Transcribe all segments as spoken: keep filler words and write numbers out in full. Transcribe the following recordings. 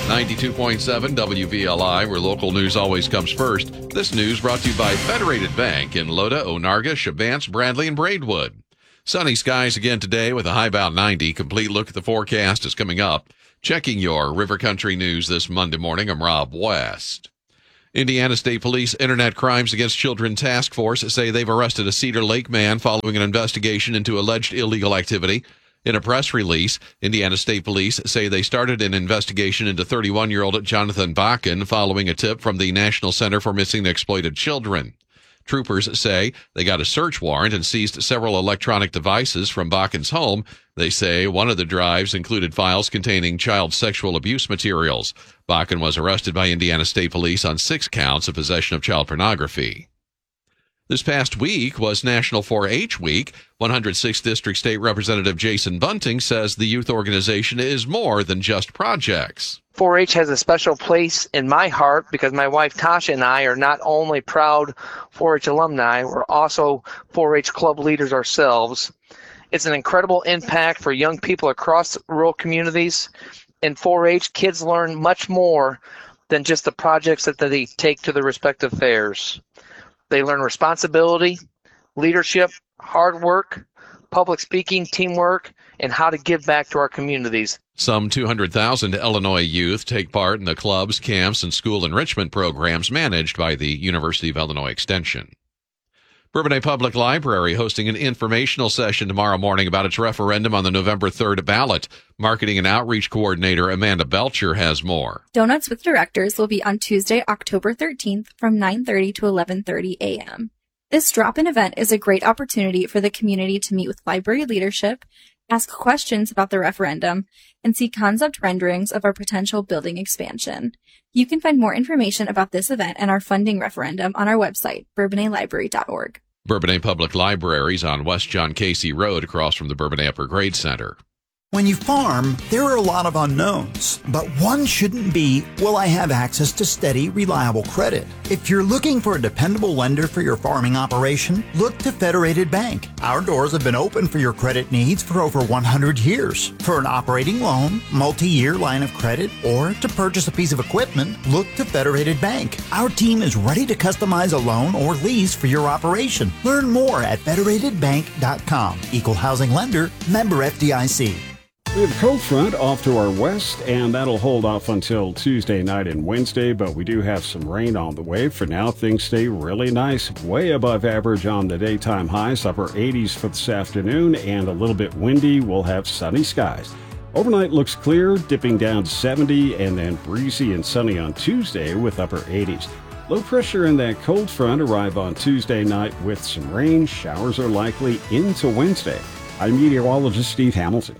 ninety-two point seven W V L I, where local news always comes first. This news brought to you by Federated Bank in Loda, Onarga, Shabance, Bradley, and Braidwood. Sunny skies again today with a high about ninety. Complete look at the forecast is coming up. Checking your River Country news this Monday morning, I'm Rob West. Indiana State Police Internet Crimes Against Children Task Force say they've arrested a Cedar Lake man following an investigation into alleged illegal activity. In a press release, Indiana State Police say they started an investigation into thirty-one-year-old Jonathan Bakken following a tip from the National Center for Missing and Exploited Children. Troopers say they got a search warrant and seized several electronic devices from Bakken's home. They say one of the drives included files containing child sexual abuse materials. Bakken was arrested by Indiana State Police on six counts of possession of child pornography. This past week was National four H Week. one hundred sixth District State Representative Jason Bunting says the youth organization is more than just projects. four H has a special place in my heart because my wife Tasha and I are not only proud four H alumni, we're also four H club leaders ourselves. It's an incredible impact for young people across rural communities. In four H, kids learn much more than just the projects that they take to their respective fairs. They learn responsibility, leadership, hard work, public speaking, teamwork, and how to give back to our communities. Some two hundred thousand Illinois youth take part in the clubs, camps, and school enrichment programs managed by the University of Illinois Extension. Bourbonnais Public Library hosting an informational session tomorrow morning about its referendum on the November third ballot. Marketing and Outreach Coordinator Amanda Belcher has more. Donuts with Directors will be on Tuesday, October thirteenth from nine thirty to eleven thirty a.m. This drop-in event is a great opportunity for the community to meet with library leadership, ask questions about the referendum, and see concept renderings of our potential building expansion. You can find more information about this event and our funding referendum on our website, bourbonnais library dot org. Bourbonnais Public Libraries on West John Casey Road across from the Bourbonnais Upper Grade Center. When you farm, there are a lot of unknowns, but one shouldn't be, will I have access to steady, reliable credit? If you're looking for a dependable lender for your farming operation, look to Federated Bank. Our doors have been open for your credit needs for over one hundred years. For an operating loan, multi-year line of credit, or to purchase a piece of equipment, look to Federated Bank. Our team is ready to customize a loan or lease for your operation. Learn more at federated bank dot com. Equal housing lender, member F D I C. We have a cold front off to our west, and that'll hold off until Tuesday night and Wednesday, but we do have some rain on the way. For now, things stay really nice, way above average on the daytime highs, upper eighties for this afternoon, and a little bit windy. We'll have sunny skies. Overnight looks clear, dipping down to seventy, and then breezy and sunny on Tuesday with upper eighties. Low pressure and that cold front arrive on Tuesday night with some rain. Showers are likely into Wednesday. I'm meteorologist Steve Hamilton.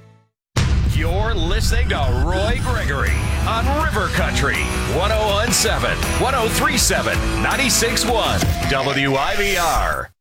You're listening to Roy Gregory on River Country, one oh one point seven, one oh three point seven, ninety-six point one, W I B R.